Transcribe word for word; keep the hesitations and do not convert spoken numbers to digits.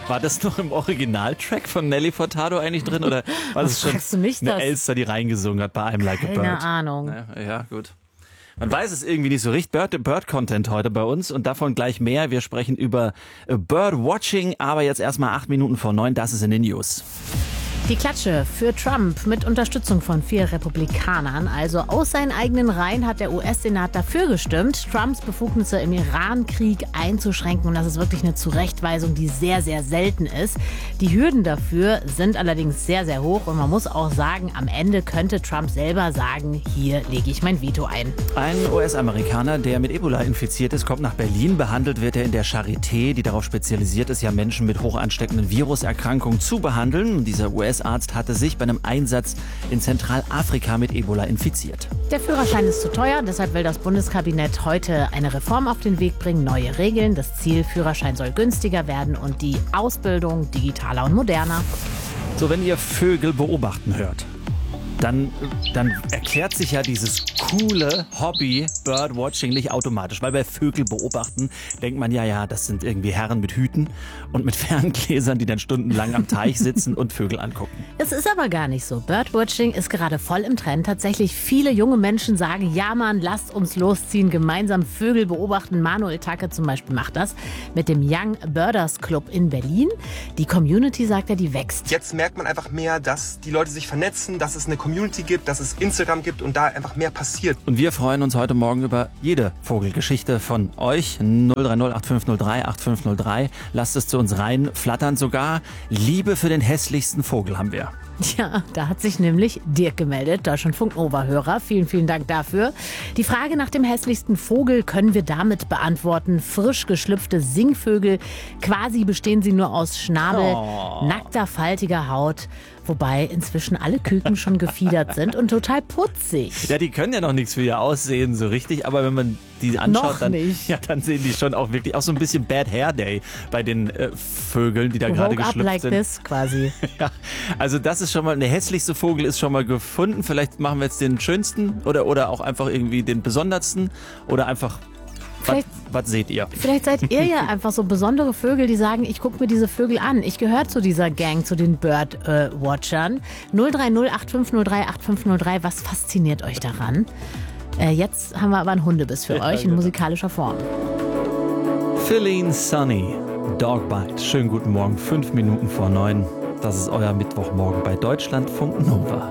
War das noch im Originaltrack von Nelly Furtado eigentlich drin? Oder war das schon fragst du mich eine das? Elster, die reingesungen hat bei I'm Like a Bird? Keine Ahnung. Ja, ja, gut. Man weiß es irgendwie nicht so richtig. Bird, Bird-Content heute bei uns und davon gleich mehr. Wir sprechen über Bird-Watching, aber jetzt erstmal acht Minuten vor neun. Das ist in den News. Die Klatsche für Trump mit Unterstützung von vier Republikanern, also aus seinen eigenen Reihen, hat der U S-Senat dafür gestimmt, Trumps Befugnisse im Iran-Krieg einzuschränken. Und das ist wirklich eine Zurechtweisung, die sehr, sehr selten ist. Die Hürden dafür sind allerdings sehr, sehr hoch. Und man muss auch sagen, am Ende könnte Trump selber sagen, hier lege ich mein Veto ein. Ein U S-Amerikaner, der mit Ebola infiziert ist, kommt nach Berlin. Behandelt wird er in der Charité, die darauf spezialisiert ist, ja Menschen mit hoch ansteckenden Viruserkrankungen zu behandeln. Dieser U S-Arzt hatte sich bei einem Einsatz in Zentralafrika mit Ebola infiziert. Der Führerschein ist zu teuer, deshalb will das Bundeskabinett heute eine Reform auf den Weg bringen, neue Regeln. Das Ziel, Führerschein soll günstiger werden und die Ausbildung digitaler und moderner. So, wenn ihr Vögel beobachten hört, dann, dann erklärt sich ja dieses coole Hobby Birdwatching nicht automatisch. Weil bei Vögel beobachten denkt man ja, ja, das sind irgendwie Herren mit Hüten und mit Ferngläsern, die dann stundenlang am Teich sitzen und Vögel angucken. Es ist aber gar nicht so. Birdwatching ist gerade voll im Trend. Tatsächlich viele junge Menschen sagen, ja Mann, lasst uns losziehen, gemeinsam Vögel beobachten. Manuel Tacke zum Beispiel macht das mit dem Young Birders Club in Berlin. Die Community, sagt er, die wächst. Jetzt merkt man einfach mehr, dass die Leute sich vernetzen, dass es eine Community gibt, dass es Instagram gibt und da einfach mehr passiert. Und wir freuen uns heute Morgen über jede Vogelgeschichte von euch. null drei null acht fünf null drei acht fünf null drei. Lasst es zu uns rein flattern sogar. Liebe für den hässlichsten Vogel haben wir. Ja, da hat sich nämlich Dirk gemeldet, Deutschlandfunk-Nova-Hörer. Vielen, vielen Dank dafür. Die Frage nach dem hässlichsten Vogel können wir damit beantworten. Frisch geschlüpfte Singvögel. Quasi bestehen sie nur aus Schnabel, Oh. nackter, faltiger Haut. Wobei inzwischen alle Küken schon gefiedert sind und total putzig. Ja, die können ja noch nichts für ihr Aussehen so richtig, aber wenn man die anschaut, Noch dann, nicht. ja, dann sehen die schon auch wirklich auch so ein bisschen Bad Hair Day bei den äh, Vögeln, die da gerade Woke up geschlüpft like sind. this, quasi. Ja, also das ist schon mal, der hässlichste Vogel ist schon mal gefunden. Vielleicht machen wir jetzt den schönsten oder, oder auch einfach irgendwie den besondersten oder einfach, was, Vielleicht- was seht ihr? Vielleicht seid ihr ja einfach so besondere Vögel, die sagen, ich gucke mir diese Vögel an. Ich gehöre zu dieser Gang, zu den Bird-Watchern. null drei null acht fünf null drei acht fünf null drei, was fasziniert euch daran? Äh, jetzt haben wir aber einen Hundebiss für Ja, euch in genau. musikalischer Form. Feeling Sunny, Dogbite. Schönen guten Morgen, fünf Minuten vor neun. Das ist euer Mittwochmorgen bei Deutschlandfunk Nova.